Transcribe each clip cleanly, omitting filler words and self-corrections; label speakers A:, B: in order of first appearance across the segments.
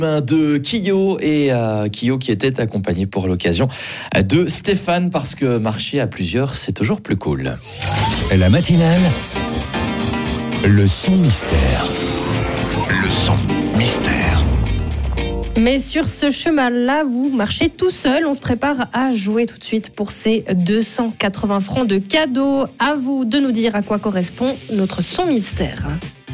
A: De Kyo et Kyo qui était accompagné pour l'occasion de Stéphane, parce que marcher à plusieurs c'est toujours plus cool.
B: La matinale, le son mystère. Le son mystère.
C: Mais sur ce chemin-là, vous marchez tout seul. On se prépare à jouer tout de suite pour ces 280 francs de cadeaux. À vous de nous dire à quoi correspond notre son mystère.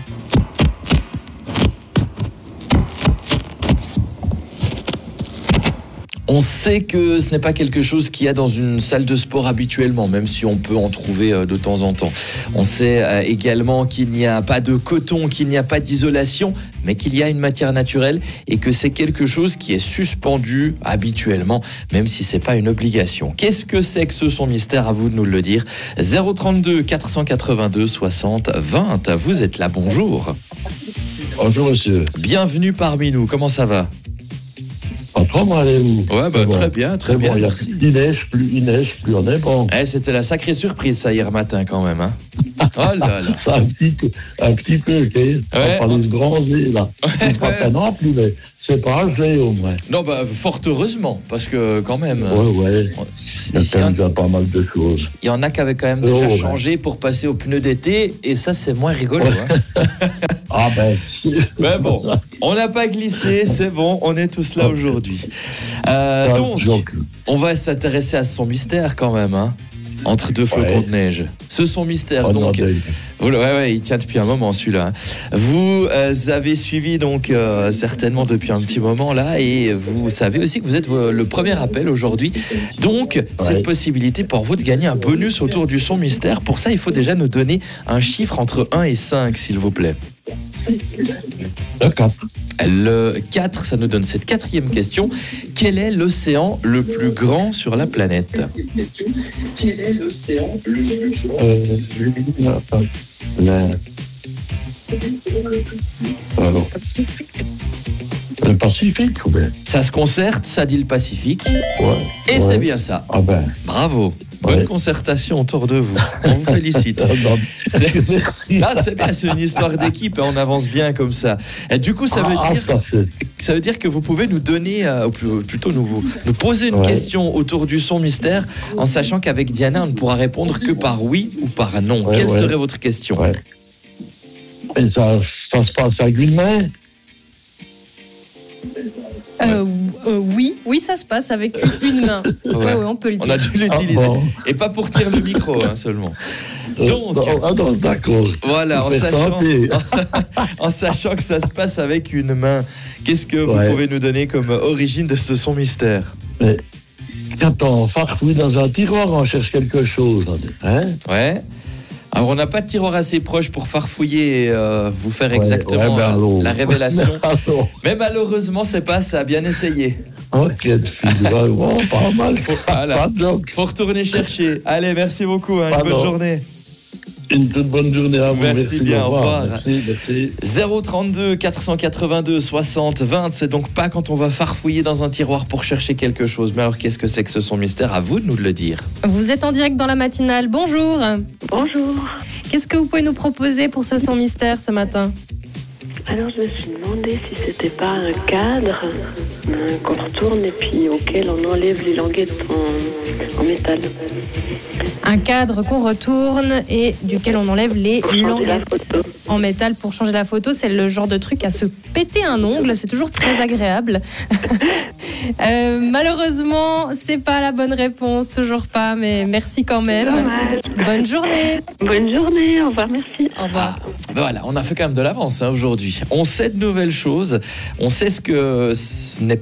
A: On sait que ce n'est pas quelque chose qu'il y a dans une salle de sport habituellement, même si on peut en trouver de temps en temps. On sait également qu'il n'y a pas de coton, qu'il n'y a pas d'isolation, mais qu'il y a une matière naturelle et que c'est quelque chose qui est suspendu habituellement, même si c'est pas une obligation. Qu'est-ce que c'est que ce son mystère? À vous de nous le dire. 032 482 60 20. Vous êtes là, bonjour.
D: Bonjour monsieur.
A: Bienvenue parmi nous, comment ça va?
D: Comment allez-vous?
A: Ouais, bah, bon. Très bien,
D: bon,
A: merci.
D: Il neige, plus on est bon.
A: C'était la sacrée surprise ça hier matin quand même, hein. Oh là là.
D: Ça, un petit peu, ok. On va parler de bronzer là. Pas non plus, mais c'est pas gelé au moins.
A: Non, bah fort heureusement, parce que quand même.
D: Ouais. Il y a quand même déjà pas mal de choses.
A: Il y en a qui avaient quand même déjà changé pour passer aux pneus d'été, et ça c'est moins rigolo. Hein.
D: Ah ben.
A: Mais bon, on n'a pas glissé, c'est bon, on est tous là aujourd'hui. Donc, on va s'intéresser à son mystère quand même, hein. Entre deux flocons de neige. Ce son mystère, donc. Ouais, il tient depuis un moment celui-là. Vous avez suivi donc certainement depuis un petit moment là, et vous savez aussi que vous êtes le premier appel aujourd'hui. Donc, cette possibilité pour vous de gagner un bonus autour du son mystère. Pour ça, il faut déjà nous donner un chiffre entre 1 et 5, s'il vous plaît.
D: Le 4.
A: Le 4, ça nous donne cette quatrième question. Quel est l'océan le plus grand sur la planète?
D: Quel est l'océan le plus grand? Le Pacifique, ou bien?
A: Ça se concerte, ça dit le Pacifique. Et c'est bien ça.
D: Ah ben.
A: Bravo. Bonne concertation autour de vous. On vous félicite. Là, c'est bien, c'est une histoire d'équipe. On avance bien comme ça. Et du coup, ça veut dire que vous pouvez nous donner, ou plutôt nous poser une question autour du son mystère, en sachant qu'avec Diana, on ne pourra répondre que par oui ou par non. Quelle serait votre question?
D: Et ça se passe à une main?
C: Oui, ça se passe avec une main. Ouais, on peut le dire.
A: On a dû l'utiliser. Et pas pour tenir le micro, seulement. Donc,
D: d'accord.
A: Voilà, en sachant que ça se passe avec une main, qu'est-ce que vous pouvez nous donner comme origine de ce son mystère?
D: Quand on farfouille dans un tiroir, on cherche quelque chose. Hein?
A: Ouais. Alors, on n'a pas de tiroir assez proche pour farfouiller et vous faire exactement la révélation. Mais malheureusement, c'est pas ça. Bien essayé.
D: Ok, pas mal.
A: Faut retourner chercher. Allez, merci beaucoup. Une bonne journée.
D: Une toute bonne journée à vous.
A: Merci bien, au revoir.
D: Merci.
A: 032 482 60 20, c'est donc pas quand on va farfouiller dans un tiroir pour chercher quelque chose. Mais alors, qu'est-ce que c'est que ce son mystère? À vous de nous le dire.
C: Vous êtes en direct dans la matinale. Bonjour.
E: Bonjour.
C: Qu'est-ce que vous pouvez nous proposer pour ce son mystère ce matin?
E: Alors, je me suis demandé si c'était pas un cadre qu'on retourne et puis auquel on enlève les languettes en métal.
C: Un cadre qu'on retourne et duquel on enlève les languettes en métal pour changer la photo. C'est le genre de truc à se péter un ongle. C'est toujours très agréable. Malheureusement, c'est pas la bonne réponse. Toujours pas, mais merci quand même.
E: Dommage.
C: Bonne journée.
E: Bonne journée. Au revoir, merci.
C: Au revoir.
A: Voilà, on a fait quand même de l'avance aujourd'hui. On sait de nouvelles choses. On sait ce que ce n'est